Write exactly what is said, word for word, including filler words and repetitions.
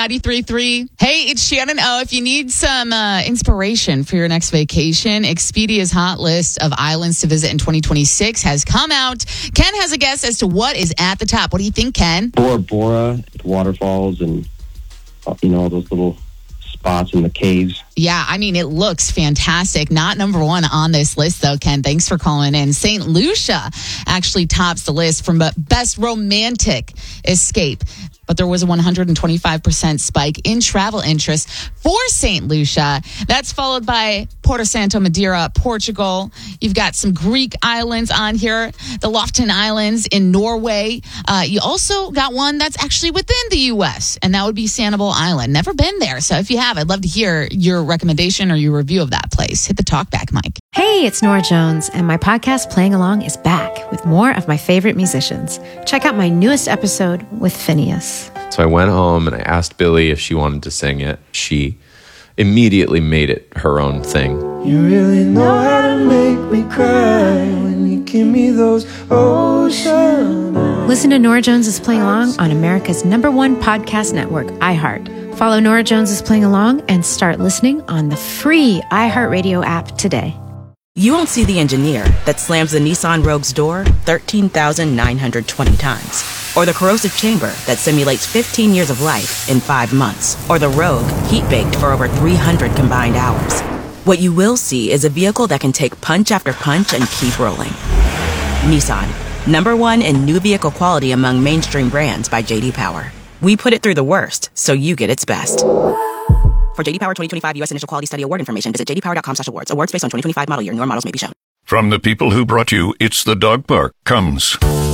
ninety-three point three. Hey, it's Shannon O. If you need some uh, inspiration for your next vacation, Expedia's hot list of islands to visit in twenty twenty-six has come out. Ken has a guess as to what is at the top. What do you think, Ken? Bora Bora, waterfalls, and, uh, you know, all those little spots in the caves. Yeah, I mean, it looks fantastic. Not number one on this list, though, Ken. Thanks for calling in. Saint Lucia actually tops the list from best romantic escape. But there was a one hundred twenty-five percent spike in travel interest for Saint Lucia. That's followed by Porto Santo Madeira, Portugal. You've got some Greek islands on here, the Lofton Islands in Norway. Uh, you also got one that's actually within the U S, and that would be Sanibel Island. Never been there, so if you have, I'd love to hear your recommendation or your review of that place. Hit the talkback mic. Hey, it's Nora Jones, and my podcast Playing Along is back with more of my favorite musicians. Check out my newest episode with Phineas. So I went home and I asked Billy if she wanted to sing it. She immediately made it her own thing. You really know how to make me cry when you give me those ocean eyes. Listen to Nora Jones is Playing Along on America's number one podcast network, iHeart. Follow Nora Jones is Playing Along and start listening on the free iHeartRadio app today. You won't see the engineer that slams the Nissan Rogue's door thirteen thousand nine hundred twenty times. Or the corrosive chamber that simulates fifteen years of life in five months. Or the Rogue heat-baked for over three hundred combined hours. What you will see is a vehicle that can take punch after punch and keep rolling. Nissan, number one in new vehicle quality among mainstream brands by J D Power. We put it through the worst, so you get its best. For J D Power twenty twenty-five U S Initial Quality Study Award information, visit j d power dot com slash awards. Awards based on twenty twenty-five model year. Newer models may be shown. From the people who brought you It's the Dog Park comes